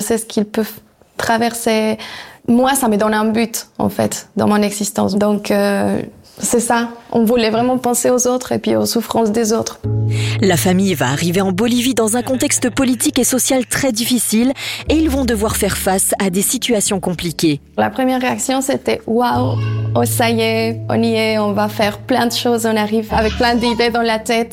grossesse qu'ils peuvent traverser. Moi, ça me donne un but, en fait, dans mon existence. Donc, c'est ça. On voulait vraiment penser aux autres et puis aux souffrances des autres. La famille va arriver en Bolivie dans un contexte politique et social très difficile et ils vont devoir faire face à des situations compliquées. La première réaction, c'était « Waouh, oh ça y est, on y est, on va faire plein de choses, on arrive avec plein d'idées dans la tête. »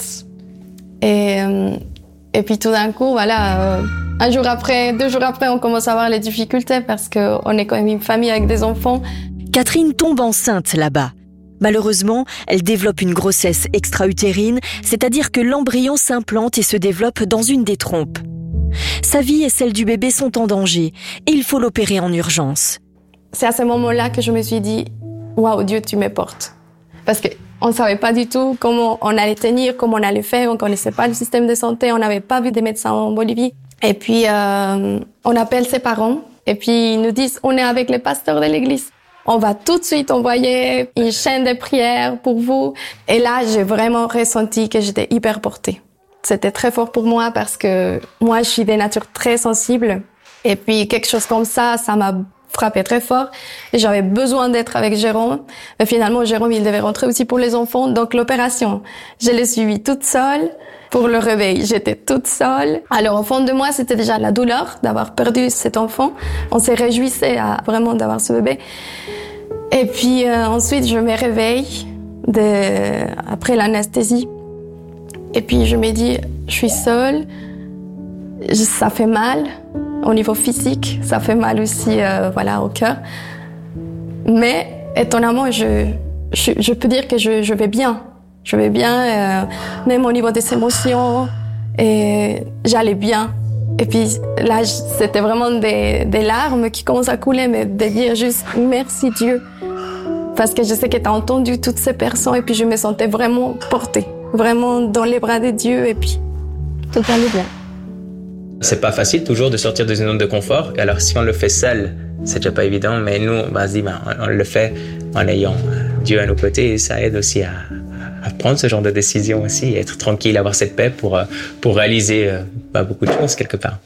Et puis tout d'un coup, voilà, 1 jour après, 2 jours après, on commence à avoir les difficultés parce qu'on est quand même une famille avec des enfants. Catherine tombe enceinte là-bas. Malheureusement, elle développe une grossesse extra-utérine, c'est-à-dire que l'embryon s'implante et se développe dans une des trompes. Sa vie et celle du bébé sont en danger et il faut l'opérer en urgence. C'est à ce moment-là que je me suis dit « Waouh, Dieu, tu me portes ». Parce qu'on ne savait pas du tout comment on allait tenir, comment on allait faire, on ne connaissait pas le système de santé, on n'avait pas vu des médecins en Bolivie. Et puis, on appelle ses parents et puis ils nous disent « On est avec les pasteurs de l'église. On va tout de suite envoyer une chaîne de prières pour vous. » Et là, j'ai vraiment ressenti que j'étais hyper portée. C'était très fort pour moi parce que moi, je suis de nature très sensible. Et puis, quelque chose comme ça m'a frappé très fort. Et j'avais besoin d'être avec Jérôme. Mais finalement, Jérôme, il devait rentrer aussi pour les enfants. Donc, l'opération, je l'ai suivie toute seule. Pour le réveil, j'étais toute seule. Alors, au fond de moi, c'était déjà la douleur d'avoir perdu cet enfant. On s'est réjouissait vraiment d'avoir ce bébé. Et puis, ensuite, je me réveille après l'anesthésie. Et puis, je me dis, je suis seule. Ça fait mal au niveau physique. Ça fait mal aussi, au cœur. Mais, étonnamment, je peux dire que je vais bien. Je vais bien, même au niveau des émotions, et j'allais bien. Et puis là, c'était vraiment des larmes qui commencent à couler, mais de dire juste merci Dieu. Parce que je sais que tu as entendu toutes ces personnes, et puis je me sentais vraiment portée, vraiment dans les bras de Dieu, et puis tout allait bien. C'est pas facile toujours de sortir de une zone de confort. Et alors si on le fait seul, c'est déjà pas évident, mais nous, on le fait en ayant Dieu à nos côtés, et ça aide aussi à prendre ce genre de décision aussi, être tranquille, avoir cette paix pour réaliser beaucoup de choses quelque part.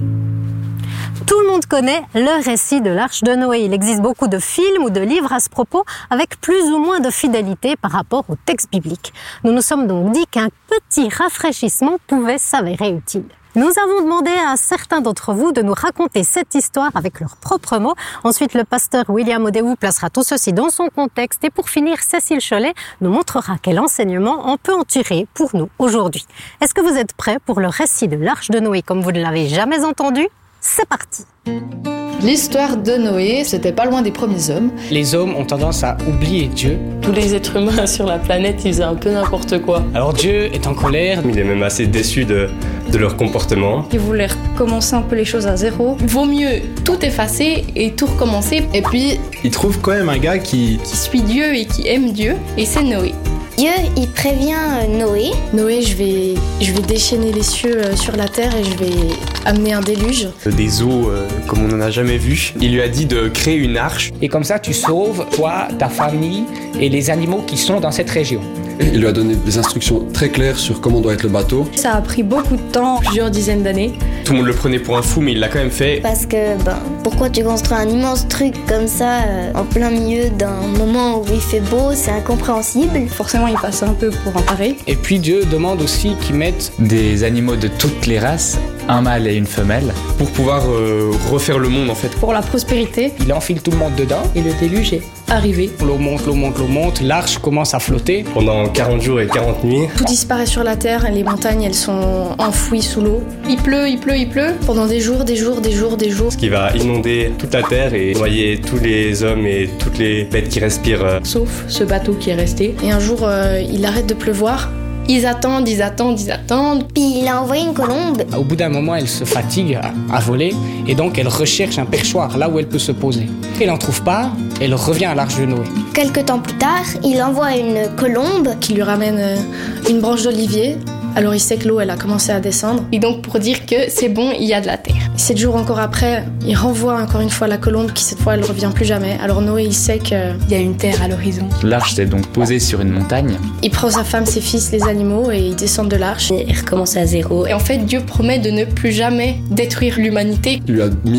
Tout le monde connaît le récit de l'Arche de Noé. Il existe beaucoup de films ou de livres à ce propos avec plus ou moins de fidélité par rapport au texte biblique. Nous nous sommes donc dit qu'un petit rafraîchissement pouvait s'avérer utile. Nous avons demandé à certains d'entre vous de nous raconter cette histoire avec leurs propres mots. Ensuite, le pasteur William Odéou placera tout ceci dans son contexte. Et pour finir, Cécile Chollet nous montrera quel enseignement on peut en tirer pour nous aujourd'hui. Est-ce que vous êtes prêts pour le récit de l'Arche de Noé comme vous ne l'avez jamais entendu ? C'est parti! L'histoire de Noé, c'était pas loin des premiers hommes. Les hommes ont tendance à oublier Dieu. Tous les êtres humains sur la planète, ils faisaient un peu n'importe quoi. Alors Dieu est en colère. Il est même assez déçu de leur comportement. Ils voulaient recommencer un peu les choses à zéro. Vaut mieux tout effacer et tout recommencer. Et puis, il trouve quand même un gars qui suit Dieu et qui aime Dieu, et c'est Noé. Dieu, il prévient Noé. Noé, je vais déchaîner les cieux sur la terre et je vais amener un déluge. Des eaux comme on n'en a jamais vu. Il lui a dit de créer une arche. Et comme ça, tu sauves, toi, ta famille et les animaux qui sont dans cette région. Il lui a donné des instructions très claires sur comment doit être le bateau. Ça a pris beaucoup de temps, plusieurs dizaines d'années. Tout le monde le prenait pour un fou, mais il l'a quand même fait. Parce que, pourquoi tu construis un immense truc comme ça, en plein milieu d'un moment où il fait beau, c'est incompréhensible. Forcément, il passe un peu pour un taré. Et puis Dieu demande aussi qu'ils mettent des animaux de toutes les races, un mâle et une femelle, pour pouvoir refaire le monde en fait. Pour la prospérité. Il enfile tout le monde dedans. Et le déluge est arrivé. L'eau monte, l'arche commence à flotter. Pendant 40 jours et 40 nuits. Tout disparaît sur la terre, les montagnes elles sont enfouies sous l'eau. Il pleut. Pendant des jours. Ce qui va inonder toute la terre et noyer tous les hommes et toutes les bêtes qui respirent. Sauf ce bateau qui est resté. Et un jour, il arrête de pleuvoir. Ils attendent. Puis il a envoyé une colombe. Au bout d'un moment, elle se fatigue à voler et donc elle recherche un perchoir là où elle peut se poser. Elle n'en trouve pas, elle revient à l'Arche de Noé. Quelque temps plus tard, il envoie une colombe qui lui ramène une branche d'olivier. Alors il sait que l'eau elle a commencé à descendre. Et donc pour dire que c'est bon, il y a de la terre. 7 jours encore après, il renvoie encore une fois la colombe qui cette fois elle revient plus jamais. Alors Noé il sait qu'il y a une terre à l'horizon. L'arche s'est donc posée sur une montagne. Il prend sa femme, ses fils, les animaux et ils descendent de l'arche. Et il recommence à zéro. Et en fait Dieu promet de ne plus jamais détruire l'humanité. Il lui a mis